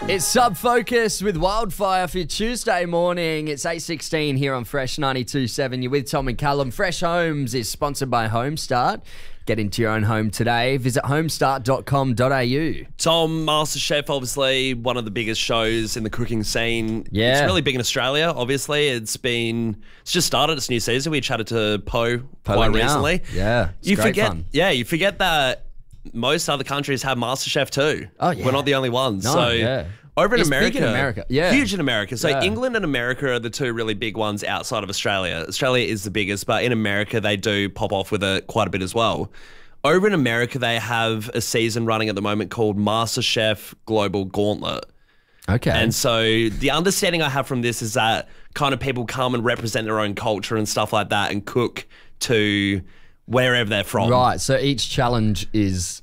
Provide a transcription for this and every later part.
It's Sub Focus with Wildfire for your Tuesday morning. It's 8:16 here on Fresh 92.7. You're with Tom and Callum. Fresh Homes is sponsored by Homestart. Get into your own home today. Visit homestart.com.au. Tom, MasterChef, obviously one of the biggest shows in the cooking scene. Yeah. It's really big in Australia, obviously. It's just started its new season. We chatted to Poe quite recently. Yeah, it's great fun. Yeah, you forget that most other countries have MasterChef too. Oh, yeah. We're not the only ones. No, so yeah. over in It's America, big in America. Yeah. huge in America. So Yeah. England and America are the two really big ones outside of Australia. Australia is the biggest, but in America they do pop off with it quite a bit as well. Over in America, they have a season running at the moment called MasterChef Global Gauntlet. Okay. And so the understanding I have from this is that kind of people come and represent their own culture and stuff like that and cook to wherever they're from. Right, so each challenge is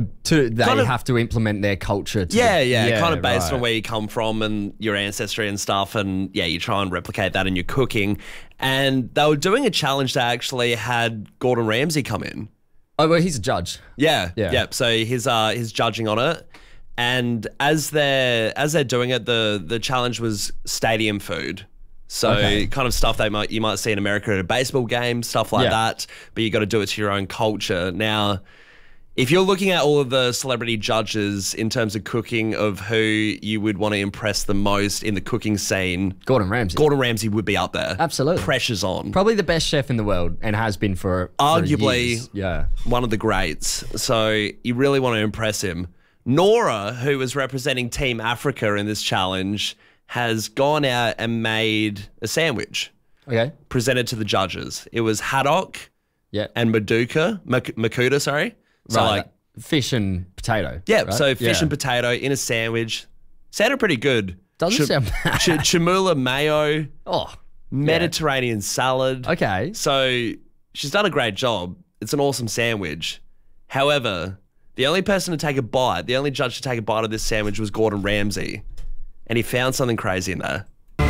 have to implement their culture. Kind of based right. on where you come from and your ancestry and stuff. And yeah, you try and replicate that in your cooking. And they were doing a challenge that actually had Gordon Ramsay come in. Oh, well, he's a judge. Yeah. Yeah. So he's judging on it. And as they're doing it, the challenge was stadium food. So Okay. kind of stuff you might see in America at a baseball game, stuff like that. But you got to do it to your own culture. Now, if you're looking at all of the celebrity judges in terms of cooking of who you would want to impress the most in the cooking scene, Gordon Ramsay. would be up there. Absolutely. Pressure's on. Probably the best chef in the world and has been for Arguably years. Yeah. one of the greats. So you really want to impress him. Nora, who was representing Team Africa in this challenge, has gone out and made a sandwich Okay. presented to the judges. It was haddock Yeah. and makuta, sorry. So right. like, fish and potato. yeah, right? so fish and potato in a sandwich. Sounded pretty good. Doesn't sound bad. Chamula mayo, Oh. Mediterranean salad. Okay. So she's done a great job. It's an awesome sandwich. However, the only person to take a bite, the only judge to take a bite of this sandwich was Gordon Ramsay. And he found something crazy in there.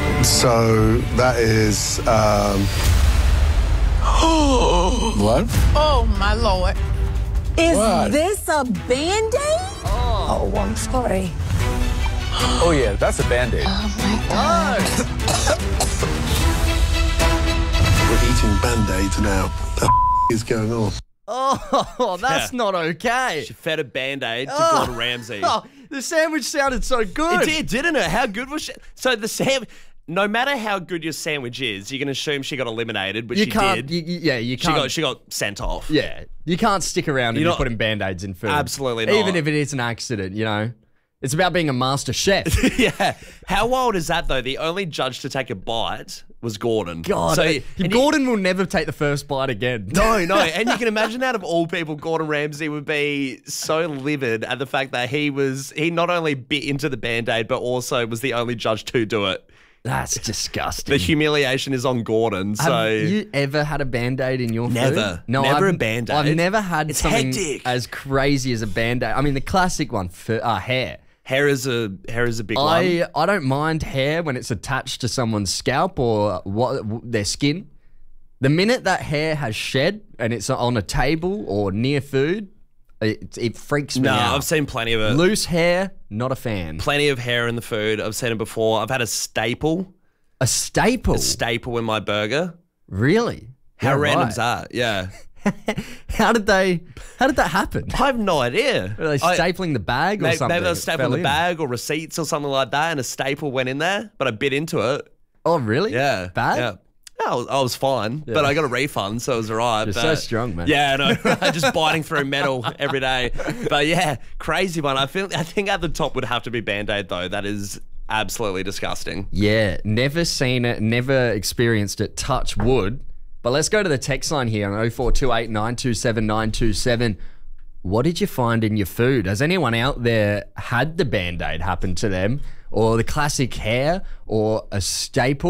So that is, what? Oh, my Lord. Is What? this a Band-Aid? Oh, I'm sorry. Oh, yeah, that's a Band-Aid. We're eating Band-Aids now. The is going on? Oh, that's not okay. She fed a Band-Aid to Gordon Ramsay. Oh, the sandwich sounded so good. It did, didn't it? How good was she? So the sandwich, no matter how good your sandwich is, you can assume she got eliminated, which You she can't. did. You can't. She got sent off. Yeah, you can't stick around and You're you're not- putting Band-Aids in food. Absolutely not. Even if it is an accident, you know. It's about being a master chef. Yeah. How wild is that, though? The only judge to take a bite was Gordon. God, and Gordon will never take the first bite again. No. And you can imagine out of all people, Gordon Ramsay would be so livid at the fact that he not only bit into the Band-Aid, but also was the only judge to do it. That's disgusting. The humiliation is on Gordon. So Have you ever had a Band-Aid in your Never. food? No, Never I've, a Band-Aid. I've never had It's something hectic. as crazy as a Band-Aid. I mean, the classic one for hair. hair is a big one. I don't mind hair when it's attached to someone's scalp or their skin. The minute that hair has shed and it's on a table or near food, it freaks me No, out. I've seen plenty of it. Loose hair, not a fan. Plenty of hair in the food. I've seen it before. I've had a staple A staple? in my burger. Really? How Yeah, random's right. that? Yeah. How did that happen? I have no idea. Were they stapling the bag or something? Maybe they were It fell stapling the in? bag or receipts or something like that, and a staple went in there, but I bit into it. Oh, really? Yeah. Bad? Yeah. No, I was fine, but I got a refund, so it was all right. You're but so strong, man. Yeah, I know. Just biting through metal every day. But yeah, crazy one. I think at the top would have to be Band-Aid, though. That is absolutely disgusting. Yeah, never seen it, never experienced it, touch wood. But let's go to the text line here on 0428 927 927. What did you find in your food? Has anyone out there had the Band-Aid happen to them? Or the classic hair? Or a staple?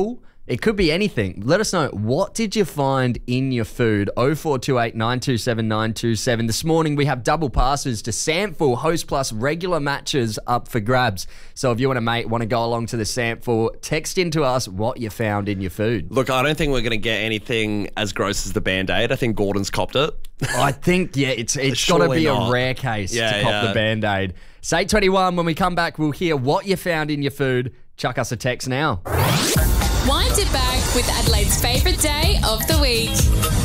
It could be anything. Let us know, what did you find in your food? 0428 927 927. This morning we have double passes to Samful Host Plus regular matches up for grabs. So if you and a mate want to go along to the Samful, text into us what you found in your food. Look, I don't think we're going to get anything as gross as the Band-Aid. I think Gordon's copped it. I think, yeah, it's got to be a rare case to cop the Band-Aid. It's 8:21. When we come back, we'll hear what you found in your food. Chuck us a text now. Wind it back with Adelaide's favourite day of the week.